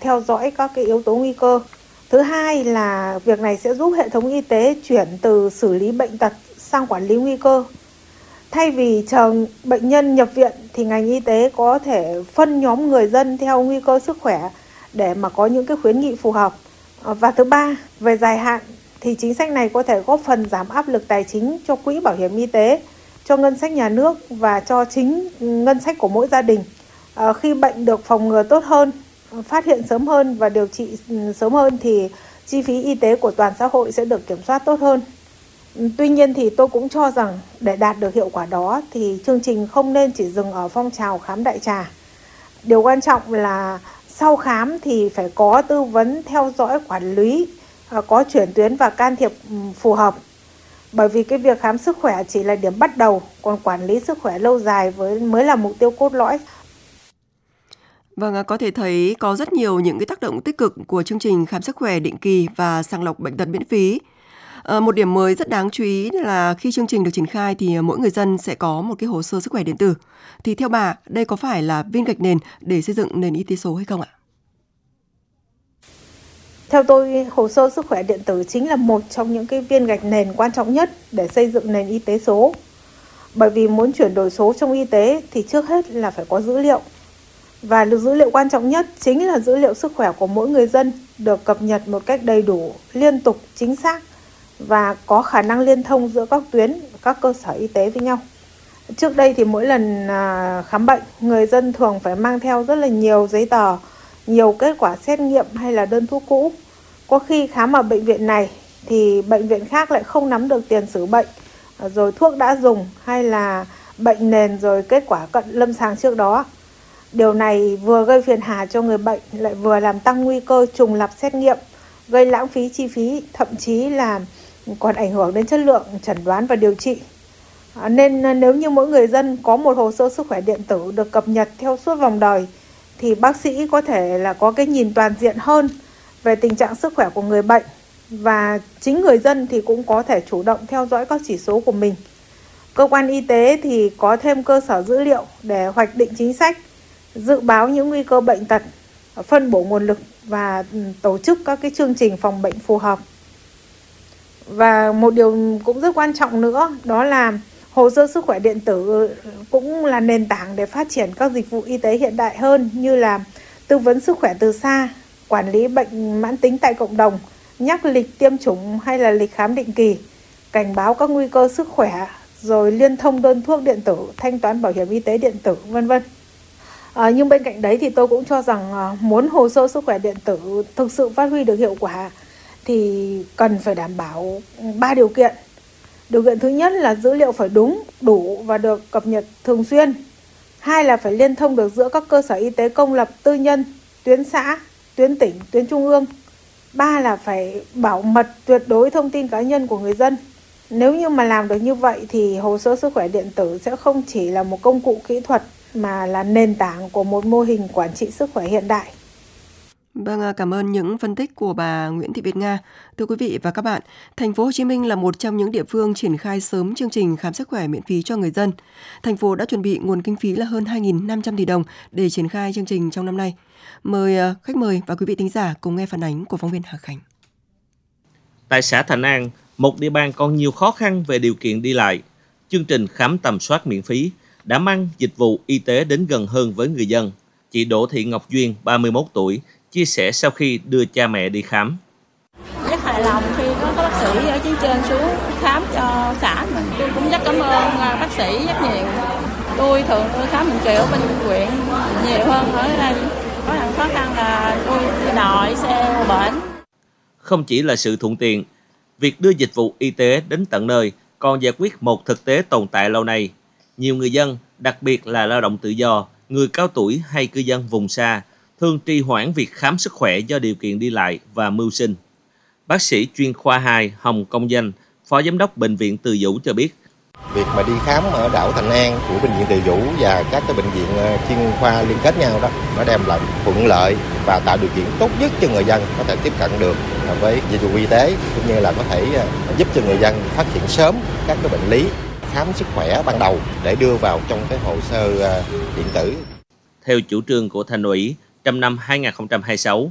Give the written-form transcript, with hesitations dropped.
theo dõi các cái yếu tố nguy cơ. Thứ hai là việc này sẽ giúp hệ thống y tế chuyển từ xử lý bệnh tật sang quản lý nguy cơ. Thay vì chờ bệnh nhân nhập viện thì ngành y tế có thể phân nhóm người dân theo nguy cơ sức khỏe để mà có những cái khuyến nghị phù hợp. Và thứ ba, về dài hạn thì chính sách này có thể góp phần giảm áp lực tài chính cho quỹ bảo hiểm y tế, cho ngân sách nhà nước và cho chính ngân sách của mỗi gia đình. Khi bệnh được phòng ngừa tốt hơn, phát hiện sớm hơn và điều trị sớm hơn thì chi phí y tế của toàn xã hội sẽ được kiểm soát tốt hơn. Tuy nhiên thì tôi cũng cho rằng để đạt được hiệu quả đó thì chương trình không nên chỉ dừng ở phong trào khám đại trà. Điều quan trọng là sau khám thì phải có tư vấn, theo dõi, quản lý, có chuyển tuyến và can thiệp phù hợp. Bởi vì cái việc khám sức khỏe chỉ là điểm bắt đầu, còn quản lý sức khỏe lâu dài mới là mục tiêu cốt lõi. Vâng, có thể thấy có rất nhiều những cái tác động tích cực của chương trình khám sức khỏe định kỳ và sàng lọc bệnh tật miễn phí. Một điểm mới rất đáng chú ý là khi chương trình được triển khai thì mỗi người dân sẽ có một cái hồ sơ sức khỏe điện tử. Thì theo bà, đây có phải là viên gạch nền để xây dựng nền y tế số hay không ạ? Theo tôi, hồ sơ sức khỏe điện tử chính là một trong những cái viên gạch nền quan trọng nhất để xây dựng nền y tế số. Bởi vì muốn chuyển đổi số trong y tế thì trước hết là phải có dữ liệu. Và dữ liệu quan trọng nhất chính là dữ liệu sức khỏe của mỗi người dân được cập nhật một cách đầy đủ, liên tục, chính xác và có khả năng liên thông giữa các tuyến, các cơ sở y tế với nhau. Trước đây thì mỗi lần khám bệnh, người dân thường phải mang theo rất là nhiều giấy tờ, nhiều kết quả xét nghiệm hay là đơn thuốc cũ. Có khi khám ở bệnh viện này thì bệnh viện khác lại không nắm được tiền sử bệnh, rồi thuốc đã dùng hay là bệnh nền rồi kết quả cận lâm sàng trước đó. Điều này vừa gây phiền hà cho người bệnh lại vừa làm tăng nguy cơ trùng lặp xét nghiệm, gây lãng phí chi phí, thậm chí là còn ảnh hưởng đến chất lượng chẩn đoán và điều trị. Nên nếu như mỗi người dân có một hồ sơ sức khỏe điện tử được cập nhật theo suốt vòng đời thì bác sĩ có thể là có cái nhìn toàn diện hơn về tình trạng sức khỏe của người bệnh và chính người dân thì cũng có thể chủ động theo dõi các chỉ số của mình. Cơ quan y tế thì có thêm cơ sở dữ liệu để hoạch định chính sách, dự báo những nguy cơ bệnh tật, phân bổ nguồn lực và tổ chức các cái chương trình phòng bệnh phù hợp. Và một điều cũng rất quan trọng nữa đó là hồ sơ sức khỏe điện tử cũng là nền tảng để phát triển các dịch vụ y tế hiện đại hơn như là tư vấn sức khỏe từ xa, quản lý bệnh mãn tính tại cộng đồng, nhắc lịch tiêm chủng hay là lịch khám định kỳ, cảnh báo các nguy cơ sức khỏe, rồi liên thông đơn thuốc điện tử, thanh toán bảo hiểm y tế điện tử, v.v. Nhưng bên cạnh đấy thì tôi cũng cho rằng muốn hồ sơ sức khỏe điện tử thực sự phát huy được hiệu quả thì cần phải đảm bảo 3 điều kiện. Điều kiện thứ nhất là dữ liệu phải đúng, đủ và được cập nhật thường xuyên. 2 là phải liên thông được giữa các cơ sở y tế công lập, tư nhân, tuyến xã, tuyến tỉnh, tuyến trung ương. 3 là phải bảo mật tuyệt đối thông tin cá nhân của người dân. Nếu như mà làm được như vậy thì hồ sơ sức khỏe điện tử sẽ không chỉ là một công cụ kỹ thuật mà là nền tảng của một mô hình quản trị sức khỏe hiện đại. Vâng, cảm ơn những phân tích của bà Nguyễn Thị Việt Nga. Thưa quý vị và các bạn, thành phố Hồ Chí Minh là một trong những địa phương triển khai sớm chương trình khám sức khỏe miễn phí cho người dân. Thành phố đã chuẩn bị nguồn kinh phí là hơn 2.500 tỷ đồng để triển khai chương trình trong năm nay. Mời khách mời và quý vị thính giả cùng nghe phản ánh của phóng viên Hà Khánh. Tại xã Thành An, một địa bàn còn nhiều khó khăn về điều kiện đi lại, chương trình khám tầm soát miễn phí đã mang dịch vụ y tế đến gần hơn với người dân. Chị Đỗ Thị Ngọc Duyên, 31 tuổi, chia sẻ sau khi đưa cha mẹ đi khám. Rất hài lòng khi có bác sĩ ở trên xuống khám cho xã mình. Tôi cũng rất cảm ơn bác sĩ rất nhiều. Tôi thường khám định kỳ ở bên huyện nhiều hơn ở đây. Có lần khó khăn là tôi đòi xe bệnh. Không chỉ là sự thuận tiện, việc đưa dịch vụ y tế đến tận nơi còn giải quyết một thực tế tồn tại lâu nay. Nhiều người dân, đặc biệt là lao động tự do, người cao tuổi hay cư dân vùng xa, thường trì hoãn việc khám sức khỏe do điều kiện đi lại và mưu sinh. Bác sĩ chuyên khoa 2 Hồng Công Danh, Phó Giám đốc Bệnh viện Từ Dũ cho biết. Việc mà đi khám ở đảo Thành An của Bệnh viện Từ Dũ và các cái bệnh viện chuyên khoa liên kết nhau đó, nó đem lại thuận lợi và tạo điều kiện tốt nhất cho người dân có thể tiếp cận được với dịch vụ y tế, cũng như là có thể giúp cho người dân phát hiện sớm các cái bệnh lý, khám sức khỏe ban đầu để đưa vào trong cái hồ sơ điện tử. Theo chủ trương của Thành ủy, trong năm 2026,